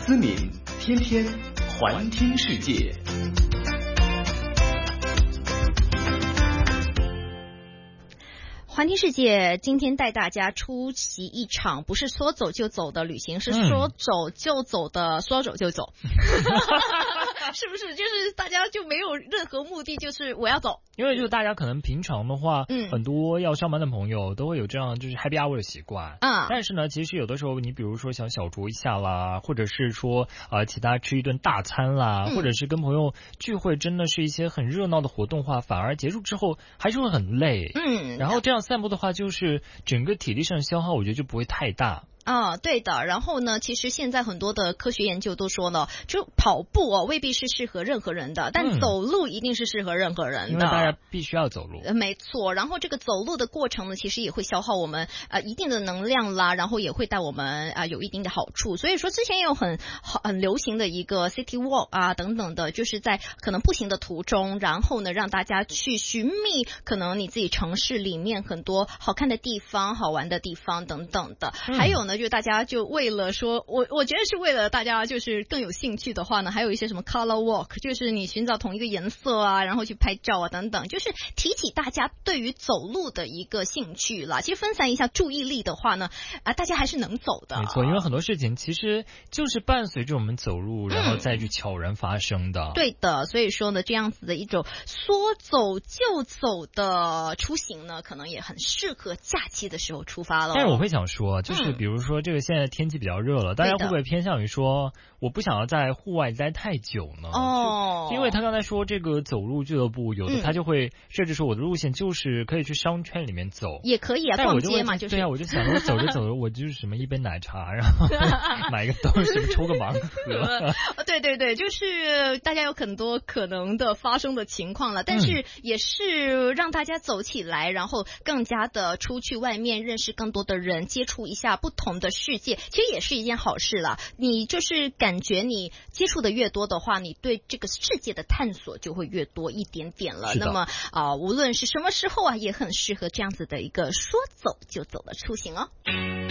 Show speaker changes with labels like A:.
A: 思敏，天天环听世界。
B: 环听世界今天带大家出席一场不是说走就走的旅行，是说走就走的说走就走。是不是就是大家就没有任何目的，就是我要走？
C: 因为就大家可能平常的话，很多要上班的朋友都会有这样就是 happy hour 的习惯。但是呢，其实有的时候你比如说想小酌一下啦，或者是说其他吃一顿大餐啦，或者是跟朋友聚会，真的是一些很热闹的活动话，反而结束之后还是会很累。然后这样散步的话，就是整个体力上的消耗，我觉得就不会太大。
B: 对的。然后呢，其实现在很多的科学研究都说了，就跑步未必是适合任何人的，但走路一定是适合任何人的，
C: 因为大家必须要走路。
B: 没错。然后这个走路的过程呢，其实也会消耗我们一定的能量啦，然后也会带我们有一定的好处。所以说之前也有很流行的一个 city walk 等等的，就是在可能步行的途中，然后呢让大家去寻觅可能你自己城市里面很多好看的地方、好玩的地方等等的。还有呢，就大家就为了说，我觉得是为了大家就是更有兴趣的话呢，还有一些什么 color walk， 就是你寻找同一个颜色然后去拍照等等，就是提起大家对于走路的一个兴趣啦。其实分散一下注意力的话呢，大家还是能走的。
C: 没错，因为很多事情其实就是伴随着我们走路，然后再去悄然发生的。
B: 对的，所以说呢，这样子的一种说走就走的出行呢，可能也很适合假期的时候出发了。
C: 但是我会想说，就是比如说这个现在天气比较热了，大家会不会偏向于说我不想要在户外待太久呢？因为他刚才说这个走路俱乐部，有的他就会设置说我的路线就是可以去商圈里面走，也
B: 可以逛街嘛，就是
C: 对啊，我就想说走着走着我就是什么一杯奶茶，然后买一个东西，抽个盲盒。
B: 对，就是大家有很多可能的发生的情况了，但是也是让大家走起来，然后更加的出去外面认识更多的人，接触一下不同的世界，其实也是一件好事啦。你就是感觉你接触的越多的话，你对这个世界的探索就会越多一点点了。那么无论是什么时候也很适合这样子的一个说走就走的出行哦。